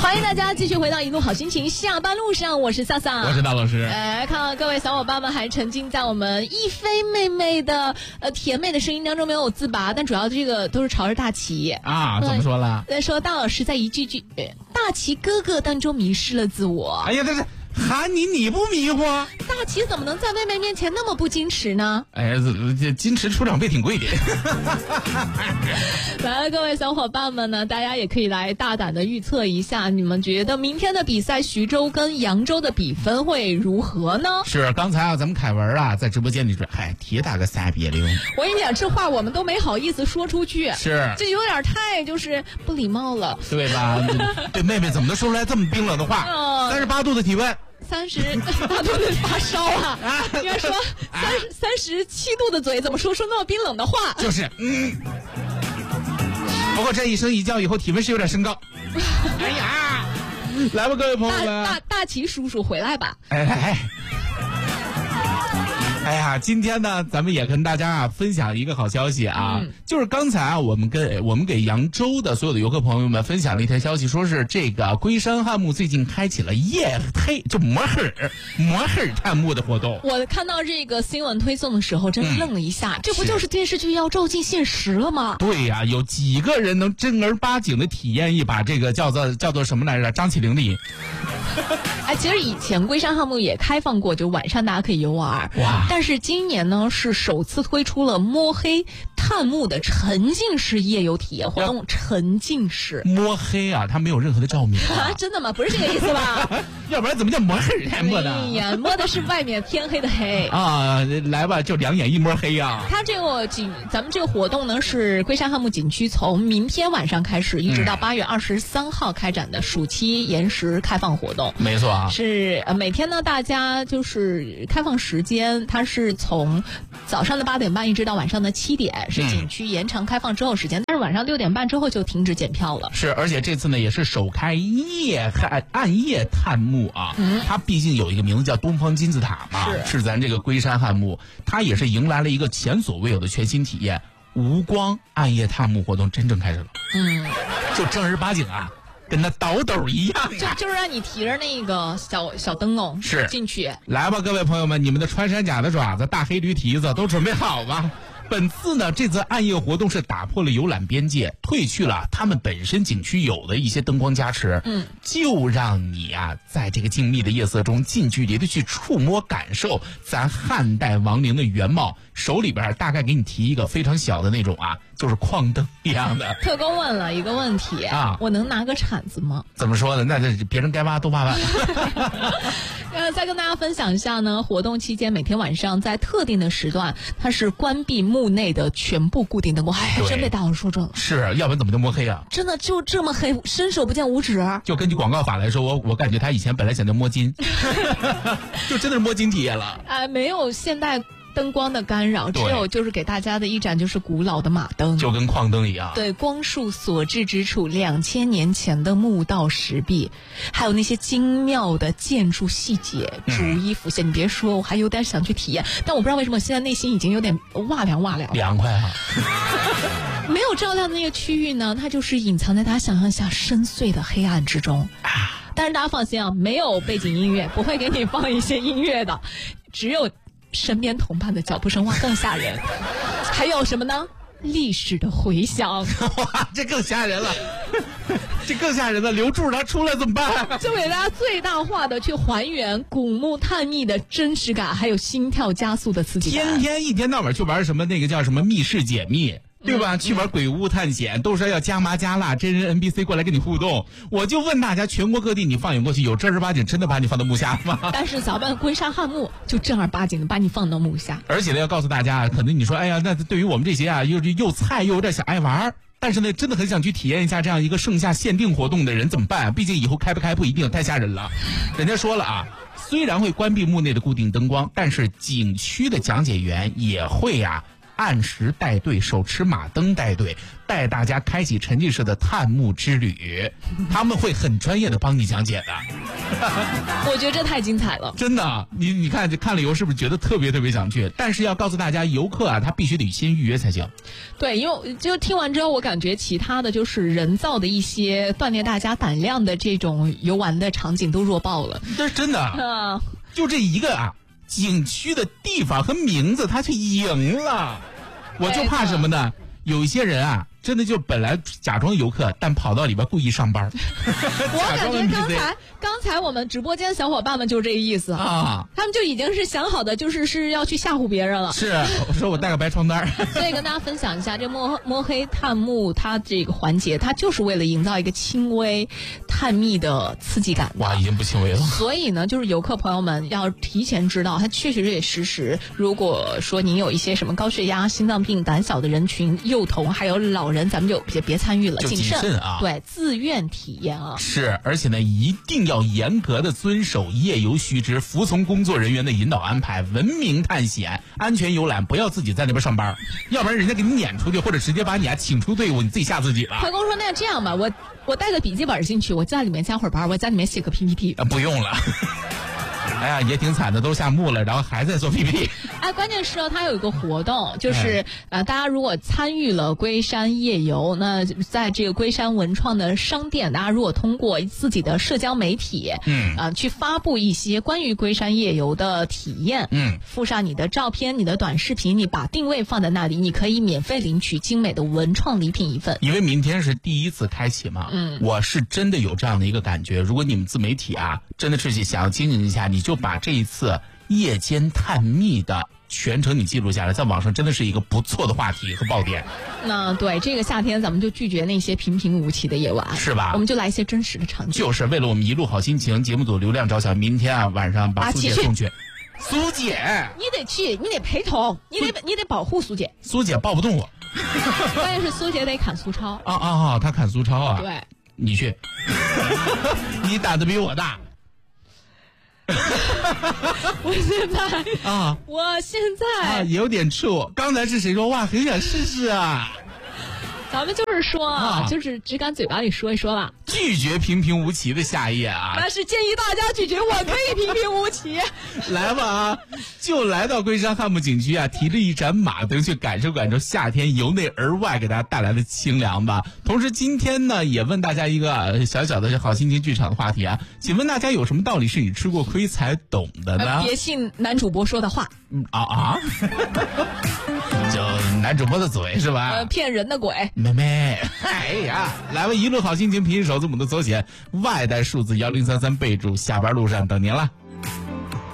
欢迎大家继续回到一路好心情下班路上，我是萨萨， 我是大老师。 看到各位小伙伴们还沉浸在我们一菲妹妹的甜美的声音当中没有自拔，但主要这个都是朝着大齐啊，怎么说了？ 在说大老师在一句句大齐哥哥当中迷失了自我。 哎呀，这是喊你不迷糊？ 大齐怎么能在妹妹面前那么不矜持呢？ 哎，这矜持出场费挺贵的。 来，各位小伙伴们呢，大家也可以来大胆的预测一下，你们觉得明天的比赛徐州跟扬州的比分会如何呢？ 是，刚才咱们凯文在直播间里说，铁打个3-0。 我跟你讲，这话我们都没好意思说出去， 是， 这有点太就是不礼貌了， 对吧？对妹妹怎么能说出来这么冰冷的话？38度的体温。 38度的发烧啊！应该说37度的嘴，怎么说出那么冰冷的话？ 就是不过这一声一叫以后，体温是有点升高。哎呀，来吧，各位朋友们， 大齐叔叔回来吧！ 哎呀，今天呢，咱们也跟大家分享一个好消息啊，就是刚才我们给扬州的所有的游客朋友们分享了一条消息，说是这个龟山汉墓最近开启了摸黑探墓的活动。 我看到这个新闻推送的时候，真的愣了一下，这不就是电视剧要照进现实了吗？ 对呀，有几个人能正儿八经的体验一把这个叫做什么来着？张起灵力。 其实以前龟山汉墓也开放过，就晚上大家可以游玩。 哇！ 但是今年呢，是首次推出了摸黑探墓的沉浸式夜游体验活动。沉浸式摸黑啊，它没有任何的照明啊？真的吗？不是这个意思吧？ 要不然怎么叫摸黑探墓的？ 哎呀，摸的是外面天黑的黑啊！来吧，就两眼一摸黑啊！ 它这个咱们这个活动呢，是龟山汉墓景区从明天晚上开始，一直到8月23号开展的暑期延时开放活动。 没错啊， 是每天呢，大家就是开放时间，它是从早上的8点半一直到晚上的7点，是景区延长开放之后时间，但是晚上6点半之后就停止检票了。 是，而且这次呢也是首开暗夜探墓啊，它毕竟有一个名字叫东方金字塔嘛，是咱这个龟山汉墓，它也是迎来了一个前所未有的全新体验，无光暗夜探墓活动真正开始了。就正儿八经啊。跟那倒斗一样就是让你提着那个小灯笼是进去。 来吧，各位朋友们，你们的穿山甲的爪子、大黑驴蹄子都准备好吧？本次呢，这次暗夜活动是打破了游览边界，褪去了他们本身景区有的一些灯光加持，就让你在这个静谧的夜色中近距离的去触摸感受咱汉代亡灵的原貌，手里边大概给你提一个非常小的那种就是矿灯一样的。 特工问了一个问题我能拿个铲子吗？ 怎么说呢？那这别人该挖都挖完。 再跟大家分享一下呢，活动期间每天晚上在特定的时段，它是关闭墓内的全部固定灯光。真被大佬说中了。 是，要不然怎么就摸黑啊？ 真的就这么黑，伸手不见五指。 就根据广告法来说，我感觉他以前本来想叫摸金，就真的是摸金体验了。 没有现代灯光的干扰，只有就是给大家的一盏就是古老的马灯， 就跟矿灯一样。 对，光束所至之处，2000年前的墓道石壁，还有那些精妙的建筑细节逐一浮现。你别说，我还有点想去体验，但我不知道为什么现在内心已经有点凉快啊。 没有照亮的那个区域呢，它就是隐藏在大家想象下深邃的黑暗之中但是大家放心没有背景音乐，不会给你放一些音乐的，只有身边同伴的脚步声，更吓人。还有什么呢？历史的回响。 哇，这更吓人了。这更吓人了，留住他出来怎么办？ 就给大家最大化的去还原古墓探秘的真实感，还有心跳加速的刺激感。 一天到晚去玩什么那个叫什么密室解密，对吧？去玩鬼屋探险，都说要加麻加辣，真人 NPC 过来跟你互动。我就问大家，全国各地你放眼过去，有正儿八经真的把你放到墓下吗？ 但是咱们龟山汉墓就正儿八经的把你放到墓下。 而且呢，要告诉大家，可能你说，哎呀，那对于我们这些又菜又有点小爱玩，但是呢，真的很想去体验一下这样一个盛夏限定活动的人怎么办？毕竟以后开不开不一定，太吓人了。人家说了虽然会关闭墓内的固定灯光，但是景区的讲解员也会按时带队，手持马灯带队，带大家开启沉浸式的探墓之旅。他们会很专业的帮你讲解的。 我觉得这太精彩了， 真的，你看这看了以后是不是觉得特别特别想去？但是要告诉大家，游客啊，他必须得先预约才行。 对，因为就听完之后，我感觉其他的就是人造的一些锻炼大家胆量的这种游玩的场景都弱爆了。 这是真的，就这一个啊景区的地方和名字，他就赢了。我就怕什么呢？有一些人啊，真的就本来假装游客，但跑到里边故意上班。 我感觉刚才我们直播间小伙伴们就是这个意思啊，他们就已经是想好的，是要去吓唬别人了。 是，我说我带个白床单。 所以跟大家分享一下，这摸黑探墓，它这个环节，它就是为了营造一个轻微探秘的刺激感。 哇，已经不轻微了。 所以呢，就是游客朋友们要提前知道，它确实，如果说您有一些什么高血压、心脏病、胆小的人群、幼童还有老人，咱们就别参与了，谨慎啊。对，自愿体验啊。 是，而且呢，一定要严格的遵守夜游须知，服从工作人员的引导安排，文明探险，安全游览，不要自己在那边上班，要不然人家给你撵出去，或者直接把你请出队伍，你自己吓自己了。 快公说，那这样吧，我带个笔记本进去，我在里面加会儿班，我在里面写个 PPT。 不用了。哎呀，也挺惨的，都下墓了，然后还在做 PPT。 哎，关键是它有一个活动，就是大家如果参与了龟山夜游，那在这个龟山文创的商店，大家如果通过自己的社交媒体，去发布一些关于龟山夜游的体验，附上你的照片、你的短视频，你把定位放在那里，你可以免费领取精美的文创礼品一份。 因为明天是第一次开启嘛，我是真的有这样的一个感觉，如果你们自媒体啊，真的是想要经营一下，你就把这一次夜间探秘的全程你记录下来，在网上真的是一个不错的话题和爆点。 那对这个夏天，咱们就拒绝那些平平无奇的夜晚， 是吧？ 我们就来一些真实的场景。 就是为了我们一路好心情节目组流量着想，明天啊晚上把苏姐送去。苏姐， 你得去，你得陪同，你得保护苏姐。 苏姐抱不动我。 关键是苏姐得砍苏超。 她砍苏超啊。 对， 你去。你胆子比我大。 我现在有点怵。刚才是谁说哇很想试试啊？ 咱们就是说就是只敢嘴巴里说一说吧， 拒绝平平无奇的夏夜啊！ 但是建议大家拒绝，我可以平平无奇。 来吧啊，就来到龟山汉墓景区啊，提着一盏马灯去感受感受夏天由内而外给大家带来的清凉吧。同时今天呢，也问大家一个小小的好心情剧场的话题啊，请问大家有什么道理是你吃过亏才懂的呢？ 别信男主播说的话。 就男主播的嘴是吧？ 骗人的鬼。 妹妹，哎呀，来吧，一路好心情，拼音首字母的缩写，外带数字1033，备注下班路上等您了。